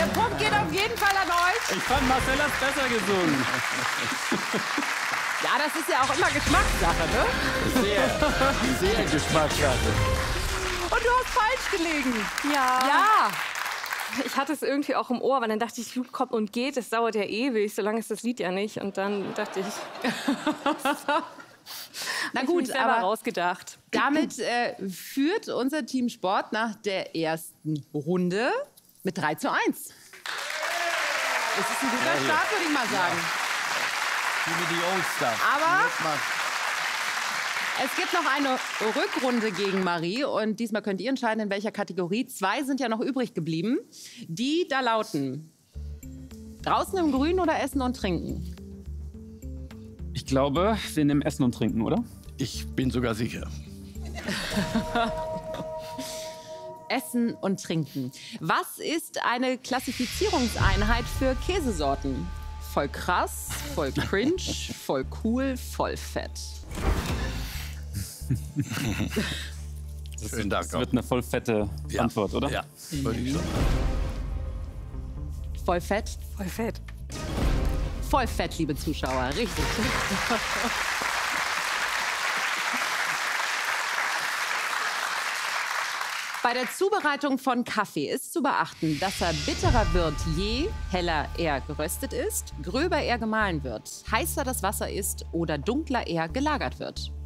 Der Punkt geht auf jeden Fall an euch. Ich fand Marcel hat's besser gesungen. Ja, das ist ja auch immer Geschmackssache, ne? Sehr Geschmackssache. Und du hast falsch gelegen. Ja. Ja. Ich hatte es irgendwie auch im Ohr, weil dann dachte ich, Blut kommt und geht, das dauert ja ewig, so lange ist das Lied ja nicht. Und dann dachte ich, Na gut, selber aber rausgedacht. damit führt unser Team Sport nach der ersten Runde mit 3:1. Das ist ein guter Start, würde ich mal sagen. Give me the old stuff. Aber Jetzt mal. es gibt noch eine Rückrunde gegen Marie und diesmal könnt ihr entscheiden, in welcher Kategorie. 2 sind ja noch übrig geblieben. Die da lauten: Draußen im Grün oder Essen und Trinken? Ich glaube, wir nehmen Essen und Trinken, oder? Ich bin sogar sicher. Essen und Trinken. Was ist eine Klassifizierungseinheit für Käsesorten? Voll krass, voll cringe, voll cool, voll fett. Schönen Dank. Das wird eine voll fette Antwort, oder? Ja, würde ich sagen. Voll fett? Voll fett. Voll fett, liebe Zuschauer. Richtig. Bei der Zubereitung von Kaffee ist zu beachten, dass er bitterer wird, je heller er geröstet ist, gröber er gemahlen wird, heißer das Wasser ist oder dunkler er gelagert wird.